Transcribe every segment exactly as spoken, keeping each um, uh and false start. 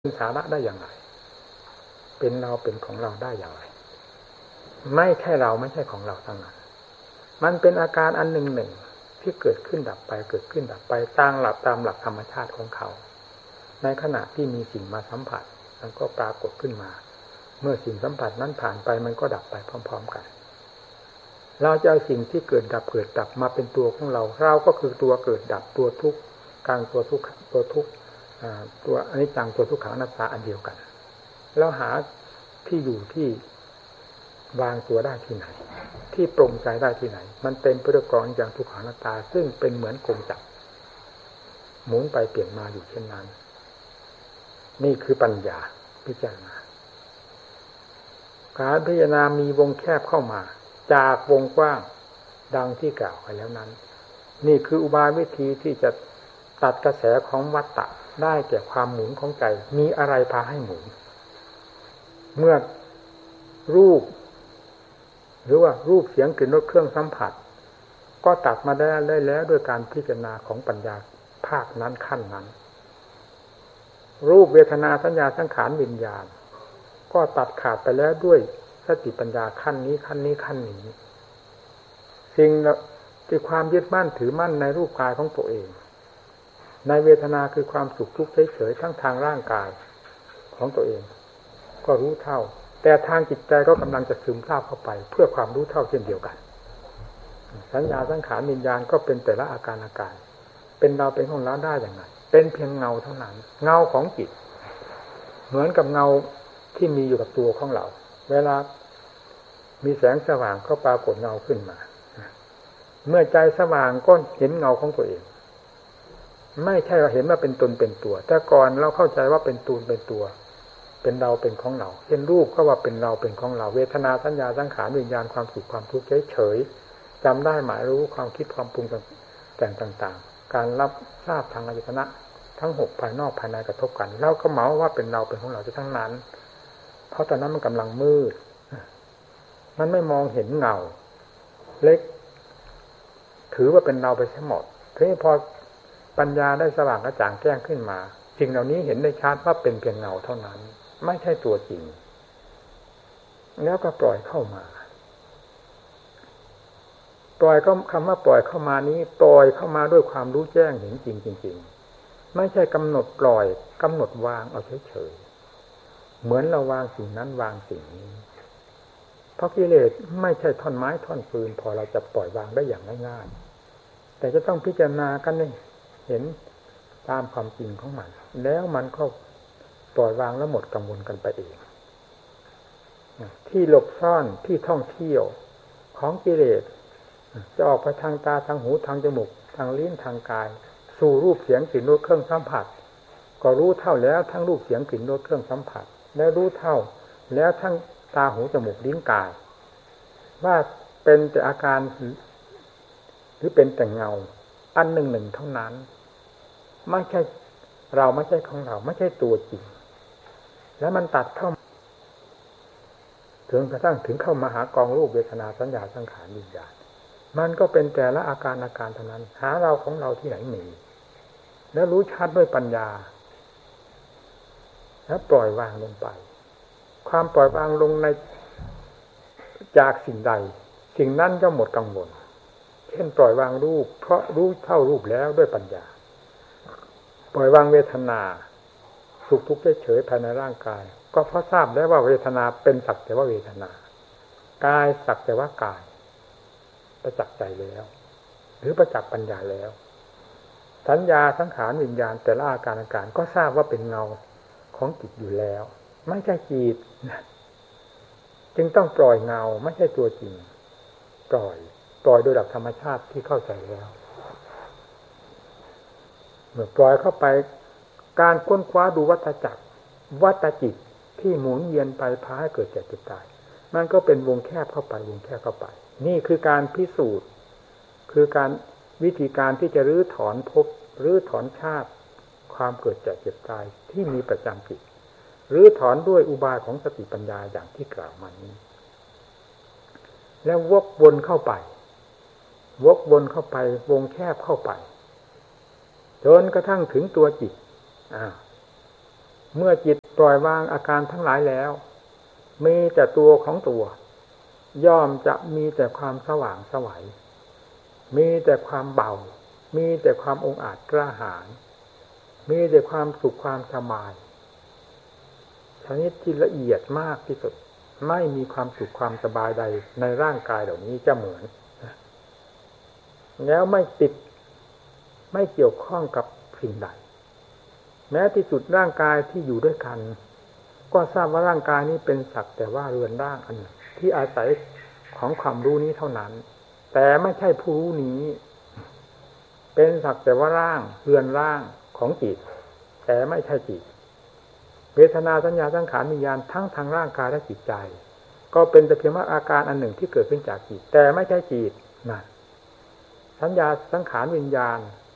เป็นสาระได้อย่างไรเป็นเราเป็นของเราได้อย่างไรไม่ใช่เราไม่ใช่ของเราทั้งนั้นมันเป็นอาการอันหนึ่งหนึ่งที่เกิดขึ้นดับไปเกิดขึ้นดับไปตามหลักตามหลักธรรมชาติของเขาในขณะที่มีสิ่งมาสัมผัสมันก็ปรากฏขึ้นมาเมื่อสิ่งสัมผัสนั้นผ่านไปมันก็ดับไปพร้อมๆกันเราจะเอาสิ่งที่เกิดดับเกิดดับมาเป็นตัวของเราเราก็คือตัวเกิดดับตัวทุกข์กลางตัวทุกข์ตัวทุกข์ตัวอนิจจังตัวทุกขังอนัตตาอันเดียวกันแล้วหาที่อยู่ที่วางตัวได้ที่ไหนที่ปรงใจได้ที่ไหนมันเต็มไปด้วยกองอนิจจังทุกขังอนัตตาซึ่งเป็นเหมือนกงจักรหมุนไปเปลี่ยนมาอยู่เช่นนั้นนี่คือปัญญาพิจารณาการพิจารณามีวงแคบเข้ามาจากวงกว้างดังที่กล่าวไปแล้วนั้นนี่คืออุบายวิธีที่จะตัดกระแสของวัฏฏะได้แก่ความหมุนของใจมีอะไรพาให้หมุนเมื่อรูปหรือว่ารูปเสียงกลิ่นรสเครื่องสัมผัสก็ตัดมาได้ได้แล้วด้วยการพิจารณาของปัญญาภาคนั้นขั้นนั้นรูปเวทนาสัญญาสังขารวิญญาณก็ตัดขาดไปแล้วด้วยสติปัญญาขั้นนี้ขั้นนี้ขั้นนี้สิ่งที่ความยึดมั่นถือมั่นในรูปกายของตัวเองในเวทนาคือความสุขทุกข์เฉยๆทั้งทางร่างกายของตัวเองก็รู้เท่าแต่ทางจิตใจก็กำลังจะซึมซาบเข้าไปเพื่อความรู้เท่าเช่นเดียวกันสัญญาสังขารวิญญาณก็เป็นแต่ละอาการอาการเป็นเราเป็นของเราได้อย่างไรเป็นเพียงเงาเท่านั้นเงาของจิตเหมือนกับเงาที่มีอยู่กับตัวของเราเวลามีแสงสว่างก็ปรากฏเงาขึ้นมาเมื่อใจสว่างก็เห็นเงาของตัวเองไม่ใช่เราเห็นว่าเป็นตนเป็นตัวแต่ก่อนเราเข้าใจว่าเป็นตูนเป็นตัวเป็นเราเป็นของเราเห็นรูปก็ว่าเป็นเราเป็นของเราเวทนาสัญญาสังขารวิญญาณความสุขความทุกข์เฉยๆจำได้หมายรู้ความคิดความปรุงแต่งต่างๆการรับทราบทางอายตนะทั้งหกภายนอกภายในกระทบกันเราก็เหมาว่าเป็นเราเป็นของเราจะทั้งนั้นเพราะตอนนั้นมันกำลังมืดมันไม่มองเห็นเงาเล็กถือว่าเป็นเราไปทั้งหมดทีนี้พอปัญญาได้สว่างกระจ่างแจ้งขึ้นมาสิ่งเหล่านี้เห็นได้ชัดว่าเป็นเพียงเงาเท่านั้นไม่ใช่ตัวจริงแล้วก็ปล่อยเข้ามาปล่อยก็คำว่าปล่อยเข้ามานี้ปล่อยเข้ามาด้วยความรู้แจ้งเห็นจริงจริงๆไม่ใช่กำหนดปล่อยกำหนดวางเอาเฉยๆเหมือนเราวางสิ่งนั้นวางสิ่งนี้เพราะกิเลสไม่ใช่ท่อนไม้ท่อนฟืนพอเราจะปล่อยวางได้อย่างง่ายๆแต่จะต้องพิจารณากันนี่เห็นตามความจริงของมันแล้วมันก็ปล่อยวางแล้วหมดกังวลกันไปเองที่หลบซ่อนที่ท่องเที่ยวของกิเลสจะออกไปทางตาทางหูทางจมูกทางลิ้นทางกายสู่รูปเสียงกลิ่นรสเครื่องสัมผัสก็รู้เท่าแล้วทั้งรูปเสียงกลิ่นรสเครื่องสัมผัสและรู้เท่าแล้วทั้งตาหูจมูกลิ้นกายว่าเป็นแต่อาการหรือเป็นแต่เงาอันหนึ่งหนึ่งเท่านั้นไม่ใช่เราไม่ใช่ของเราไม่ใช่ตัวจริงแล้วมันตัดเข้าถึงกระทั่งถึงเข้ามาหากองรูปเวทนาสัญญาสังขารวิญญาณมันก็เป็นแต่ละอาการอาการเท่านั้นหาเราของเราที่ไหนมีแล้วรู้ชัดด้วยปัญญาแล้วปล่อยวางลงไปความปล่อยวางลงในจากสิ่งใดสิ่งนั้นก็หมดกังวลเช่นปล่อยวางรูปเพราะรู้เท่ารูปแล้วด้วยปัญญาปล่อยวางเวทนาสุขทุกข์เฉยๆภายในร่างกายก็เพราะทราบแล้วว่าเวทนาเป็นสักแต่ว่าเวทนากายสักแต่ว่ากายประจักษ์ใจแล้วหรือประจักษ์ปัญญาแล้วสัญญาสังขารวิญญาณแต่ละอาการอาการก็ทราบว่าเป็นเงาของจิตอยู่แล้วไม่ใช่จิตจึงต้องปล่อยเงาไม่ใช่ตัวจริงปล่อยปล่อยโดยหลักธรรมชาติที่เข้าใจแล้วเมื่อปล่อยเข้าไปการค้นคว้าดูวัฏจักรวัฏจิตที่หมุนเวียนไปพาให้เกิดแก่เจ็บตายมันก็เป็นวงแคบเข้าไปวงแคบเข้าไปนี่คือการพิสูจน์คือการวิธีการที่จะรื้อถอนภพรื้อถอนชาติความเกิดแก่เจ็บตายที่มีประจำจิตรื้อถอนด้วยอุบายของสติปัญญาอย่างที่กล่าวมานี้แล้ววกวนเข้าไปวกวนเข้าไปวงแคบเข้าไปจนกระทั่งถึงตัวจิตอ่าเมื่อจิตปล่อยวางอาการทั้งหลายแล้วมีแต่ตัวของตัวย่อมจะมีแต่ความสว่างไสวมีแต่ความเบามีแต่ความองอาจกล้าหาญมีแต่ความสุขความสบายชนิดที่ละเอียดมากที่สุดไม่มีความสุขความสบายใดในร่างกายเหล่านี้จะเหมือนแล้วไม่ติดไม่เกี่ยวข้องกับสิ่งใดแม้ที่สุดร่างกายที่อยู่ด้วยกันก็ทราบว่าร่างกายนี้เป็นสักแต่ว่าเรือนร่างอันหนึ่งที่อาศัยของความรู้นี้เท่านั้นแต่ไม่ใช่ผู้รู้นี้เป็นสักแต่ว่าร่างเรือนร่างของจิตแต่ไม่ใช่จิตเวทนาสัญญาสังขารวิญญาณทั้งทางร่างกายและจิตใจก็เป็นแต่เพียงว่าอาการอันหนึ่งที่เกิดขึ้นจากจิตแต่ไม่ใช่จิตนะสัญญาสังขารวิญญาณ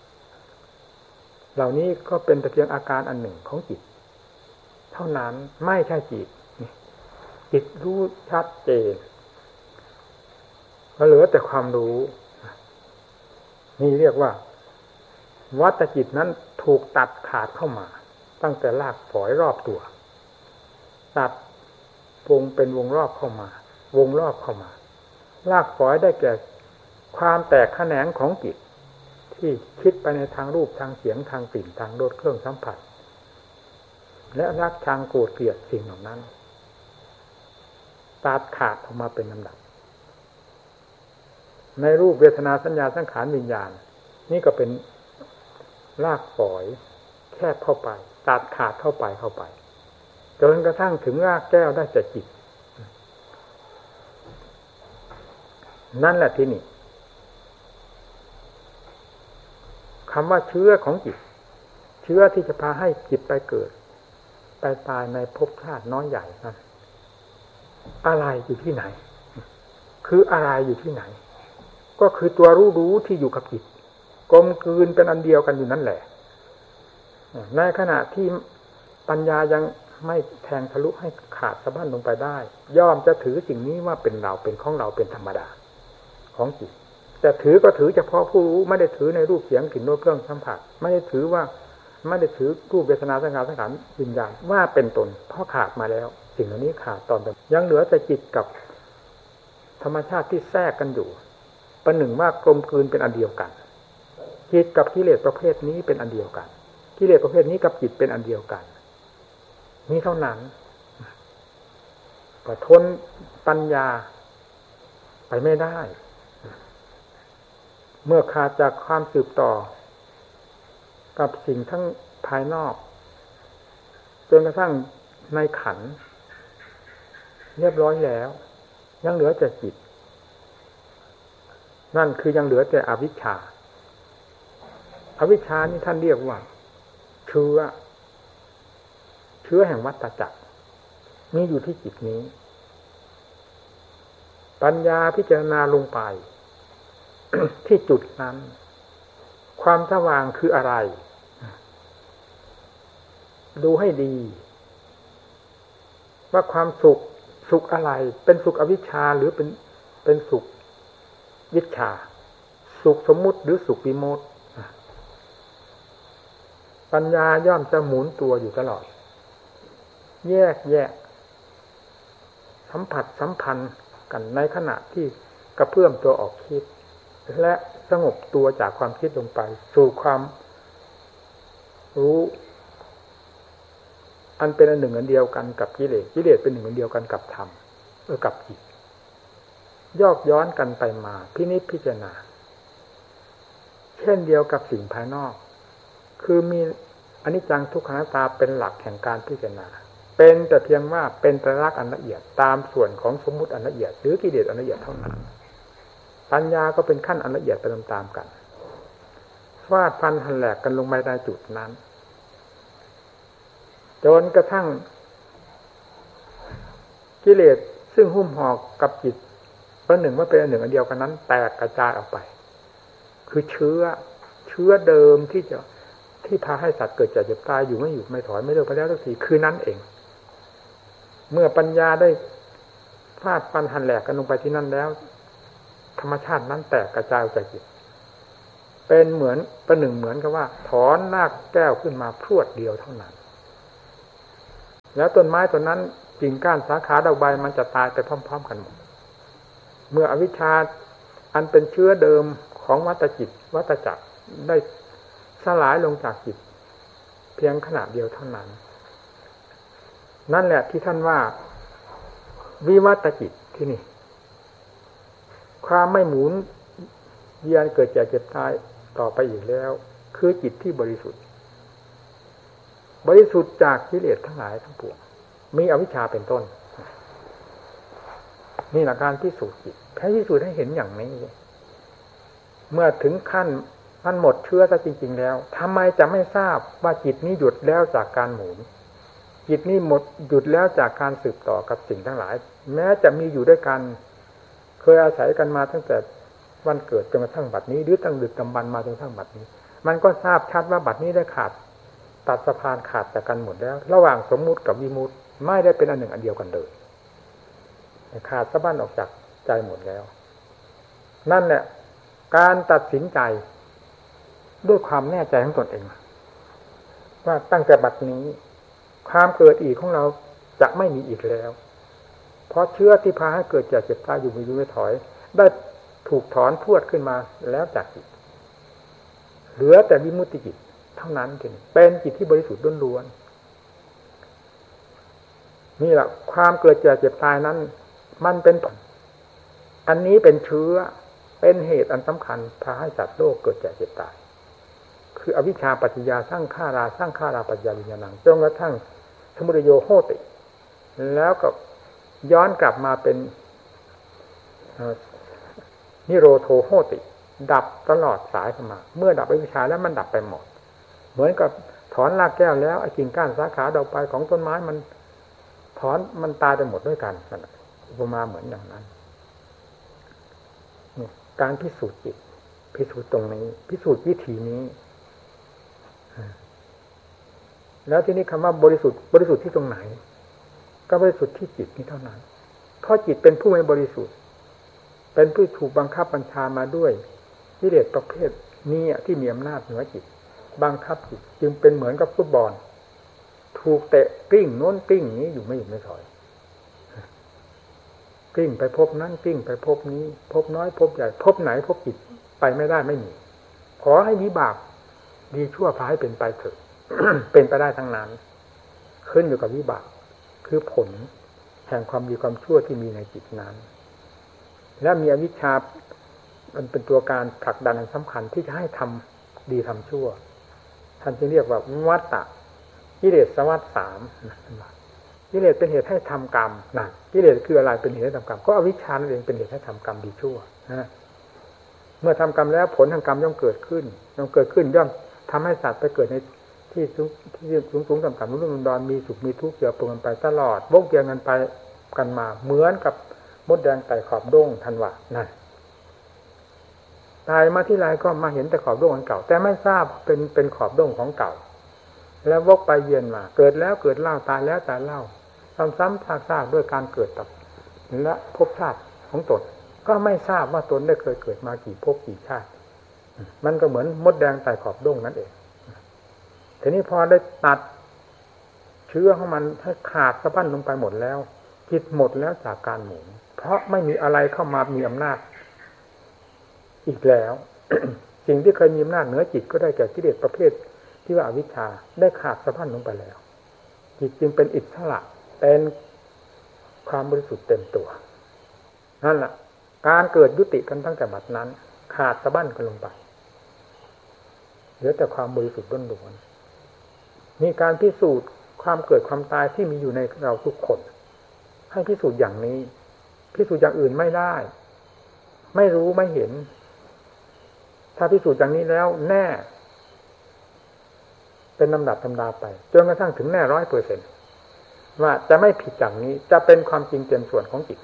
เหล่านี้ก็เป็นแต่เพียงอาการอันหนึ่งของจิตเท่านั้นไม่ใช่จิตจิตรู้ชัดเจนก็เหลือแต่ความรู้นี่เรียกว่าวัฏจิตนั้นถูกตัดขาดเข้ามาตั้งแต่รากฝอยรอบตัวตัดวงเป็นวงรอบเข้ามาวงรอบเข้ามารากฝอยได้แก่ความแตกแขนงของจิตที่คิดไปในทางรูปทางเสียงทางกลิ่นทางรสเครื่องสัมผัสและรักชังโกรธเกลียดสิ่งเหล่านั้นตัดขาดออกมาเป็นลำดับในรูปเวทนาสัญญาสังขารวิญญาณนี่ก็เป็นรากฝอยแคบเข้าไปตัดขาดเข้าไปเข้าไปจนกระทั่งถึงรากแก้วได้แต่จิตนั่นแหละที่นี่คำว่าเชื้อของจิตเชื้อที่จะพาให้จิตไปเกิดไปตายในภพชาติน้อยใหญ่นั้นอะไรอยู่ที่ไหนคืออะไรอยู่ที่ไหนก็คือตัวรู้รู้ที่อยู่กับจิตกลมกลืนเป็นอันเดียวกันอยู่นั่นแหละในขณะที่ปัญญายังไม่แทงทะลุให้ขาดสะบั้นลงไปได้ย่อมจะถือสิ่งนี้ว่าเป็นเราเป็นของเราเป็นธรรมดาของจิตแต่ถือก็ถือเฉพาะผู้รู้ไม่ได้ถือในรูปเสียงกลิ่นรสเครื่องสัมผัสไม่ได้ถือว่าไม่ได้ถือรูปเวทนาสัญญาสังขารวิญญาณว่าเป็นตนเพราะขาดมาแล้วสิ่งเหล่านี้ขาดตอนเป็นยังเหลือแต่จิตกับธรรมชาติที่แทรกกันอยู่ประหนึ่งว่ากลมกลืนเป็นอันเดียวกันจิตกับกิเลสประเภทนี้เป็นอันเดียวกันกิเลสประเภทนี้กับจิตเป็นอันเดียวกันนี่เท่านั้นก็ทนปัญญาไปไม่ได้เมื่อขาดจากความสืบต่อกับสิ่งทั้งภายนอกจนกระทั่งในขันธ์เรียบร้อยแล้วยังเหลือแต่จิตนั่นคือยังเหลือแต่อวิชชาอวิชชานี่ท่านเรียกว่าเชื้อเชื้อแห่งวัฏจักรมีอยู่ที่จิตนี้ปัญญาพิจารณาลงไป ที่จุดนั้นความสว่างคืออะไรดูให้ดีว่าความสุขสุขอะไรเป็นสุขอวิชชาหรือเป็นเป็นสุขวิชชาสุขสมมุติหรือสุขวิโมทย์ปัญญาย่อมจะหมุนตัวอยู่ตลอดแยกแยะสัมผัสสัมพันธ์กันในขณะที่กระเพื่อมตัวออกคิดและสงบตัวจากความคิดลงไปสู่ความรู้อันเป็นอันหนึ่งอันเดียวกันกับกิเลสกิเลสเป็นหนึ่งอันเดียวกันกับธรรมเออกับจิตยอกย้อนกันไปมาพินิจพิจารณาเช่นเดียวกับสิ่งภายนอกคือมีอนิจจังทุกขังอนัตตาเป็นหลักแห่งการพิจารณาเป็นแต่เพียงว่าเป็นไตรลักษณ์อันละเอียดตามส่วนของสมมุติอันละเอียดหรือกิเลสอันละเอียดเท่านั้นปัญญาก็เป็นขั้นอันละเอียดไปตามๆกันฟาดฟันหันแหลกกันลงไปในจุดนั้นจนกระทั่งกิเลสซึ่งหุ้มห่อกับจิตประหนึ่งว่าเป็นอันหนึ่งอันเดียวกันนั้นแตกกระจายออกไปคือเชื้อเชื้อเดิมที่จะที่พาให้สัตว์เกิดเจ็บเจ็บตายอยู่ไม่อยู่ไม่ถอยไม่เลิกไปแล้วทุกทีคือนั้นเองเมื่อปัญญาได้ฟาดฟันหันแหลกกันลงไปที่นั่นแล้วธรรมชาตินั้นแตกกระจายออกจากจิตเป็นเหมือนประหนึ่งเหมือนกับว่าถอนรากแก้วขึ้นมาพรวดเดียวเท่านั้นแล้วต้นไม้ต้นนั้นกิ่งก้านสาขาดอกใบมันจะตายไปพร้อมๆกันหมดเมื่ออวิชชาอันเป็นเชื้อเดิมของวัฏจิตวัฏจักรได้สลายลงจากจิตเพียงขณะเดียวเท่านั้นนั่นแหละที่ท่านว่าวิวัตจิตที่นี่ความไม่หมุนเวียนเกิดแก่เจ็บตายต่อไปอีกแล้วคือจิตที่บริสุทธิ์บริสุทธิ์จากกิเลสทั้งหลายทั้งปวงมีอวิชชาเป็นต้นนี่แหละการพิสูจน์จิตแค่พิสูจน์ให้เห็นอย่างนี้เมื่อถึงขั้นมันหมดเชื้อซะจริงๆแล้วทำไมจะไม่ทราบว่าจิตนี้หยุดแล้วจากการหมุนจิตนี้หมดหยุดแล้วจากการสืบต่อกับสิ่งทั้งหลายแม้จะมีอยู่ด้วยกันเคยอาศัยกันมาตั้งแต่วันเกิดจนกระทั่งบัดนี้หรือตั้งดึกดำบรรพ์มาจนกระทั่งบัดนี้มันก็ทราบชัดว่าบัดนี้ได้ขาดตัดสะพานขาดจากกันหมดแล้วระหว่างสมมุติกับวิมุตติไม่ได้เป็นอันหนึ่งอันเดียวกันเลยขาดสะบั้นออกจากใจหมดแล้วนั่นแหละการตัดสินใจด้วยความแน่ใจของตนเองว่าตั้งแต่บัดนี้ความเกิดอีกของเราจะไม่มีอีกแล้วเพราะเชื้อที่พาให้เกิดแก่เจ็บตายอยู่มีอยู่ไม่ถอยได้ถูกถอนพรวดขึ้นมาแล้วจากจิตเหลือแต่วิมุตติจิตเท่านั้นเองเป็นจิตที่บริสุทธิ์ล้วนๆนี่แหละความเกิดแก่เจ็บตายนั้นมันเป็นผลอันนี้เป็นเชื้อเป็นเหตุอันสำคัญพาให้สัตว์โลกเกิดแก่เจ็บตายคืออวิชชาปัจจยาสร้างฆ่าราสร้างฆ่าราปัจจยาวิญญาณังจนกระทั่งสมุทัยโยโหติแล้วก็ย้อนกลับมาเป็นนิโรโทโหติดับตลอดสายเข้ามาเมื่อดับอวิชชาแล้วมันดับไปหมดเหมือนกับถอนรากแก้วแล้วไอ้กิ่งก้านสาขาดอกใบของต้นไม้มันถอนมันตายไปหมดด้วยกันอุปมาเหมือนอย่างนั้นการพิสูจน์จิตพิสูจน์ตรงนี้พิสูจน์วิธีนี้แล้วที่นี้คำว่าบริสุทธิ์บริสุทธิ์ที่ตรงไหนก็บริสุทธิ์ที่จิตนี้เท่านั้นเพราะจิตเป็นผู้ไม่บริสุทธิ์เป็นผู้ถูกบังคับบัญชามาด้วยกิเลสประเภทนี้ที่มีอำนาจเหนือจิตบังคับจิตจึงเป็นเหมือนกับฟุตบอลถูกเตะกลิ้งโน้นกลิ้งนี้อยู่ไม่หยุดไม่ถอยกลิ้งไปพบนั้นกลิ้งไปพบนี้พบน้อยพบใหญ่พบไหนพบจิตไปไม่ได้ไม่มีขอให้วิบากดีชั่วพาให้เป็นไปเถอะ เป็นไปได้ทั้งนั้นขึ้นอยู่กับวิบากคือผลแห่งความดีความชั่วที่มีในจิตนั้นและมีอวิชชามันเป็นตัวการผลักดันสำคัญที่จะให้ทำดีทำชั่วท่านจึงเรียกว่าวัฏฏะกิเลสวัฏสามกิเลสเป็นเหตุให้ทำกรรมนั่นกิเลสคืออะไรเป็นเหตุให้ทำกรรมก็อวิชชาเองเป็นเหตุให้ทำกรรมดีชั่วนะเมื่อทำกรรมแล้วผลทางกรรมย่อมเกิดขึ้นย่อมเกิดขึ้นย่อมทำให้สัตว์ไปเกิดในที่สูงที่สูงสูงต่ำต่ำรุ่มรุ่มดอนมีสุขมีทุกข์เกี่ยวปนกันไปตลอดวกเวียนกันไปกันมาเหมือนกับมดแดงไต่ขอบด้งทันว่านั่นตายมาที่ไรก็มาเห็นแต่ขอบด้งของเก่าแต่ไม่ทราบเป็นเป็นขอบด้งของเก่าแล้ววกไปเวียนมาเกิดแล้วเกิดเล่าตายแล้วตายเล่าซ้ำๆซากๆด้วยการเกิดตับและภพชาติของตนก็ไม่ทราบว่าตนได้เคยเกิดมากี่ภพกี่ชาติมันก็เหมือนมดแดงไต่ขอบด้งนั่นเองทีนี้พอได้ตัดเชื้อของมันให้ขาดสะบั้นลงไปหมดแล้วจิตหมดแล้วจากการหมุนเพราะไม่มีอะไรเข้ามามีอำนาจอีกแล้ว สิ่งที่เคยมีอำนาจเหนือจิตก็ได้แก่กิเลสประเภทที่ว่าอวิชชาได้ขาดสะบั้นลงไปแล้วจิตจึงเป็นอิสระเป็นความบริสุทธิ์เต็มตัวนั่นแหละการเกิดยุติกันตั้งแต่บัดนั้นขาดสะบั้นกันลงไปเหลือแต่ความบริสุทธิ์ล้วนๆมีการพิสูจน์ความเกิดความตายที่มีอยู่ในเราทุกคนให้พิสูจน์อย่างนี้พิสูจน์อย่างอื่นไม่ได้ไม่รู้ไม่เห็นถ้าพิสูจน์อย่างนี้แล้วแน่เป็นลำดับลำดาไปจนกระทั่งถึงแน่ร้อยเปอร์เซ็นต์ว่าจะไม่ผิดจากนี้จะเป็นความจริงเต็มส่วนของจิต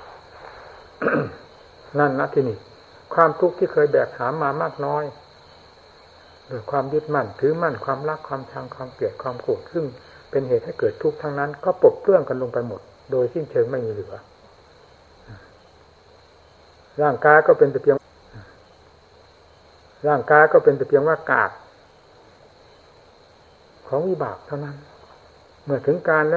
นั่นนะที่นี่ความทุกข์ที่เคยแบกหามมามากน้อยโดยความยึดมั่นถือมั่นความรักความชังความเกลียดความโกรธซึ่งเป็นเหตุให้เกิดทุกข์ทั้งนั้นก็ปลดเปลื้องกันลงไปหมดโดยสิ้นเชิงไม่มีเหลือร่างกายก็เป็นแต่เพียงร่างกายก็เป็นแต่เพียงว่ากากของวิบากเท่านั้นเมื่อถึงการ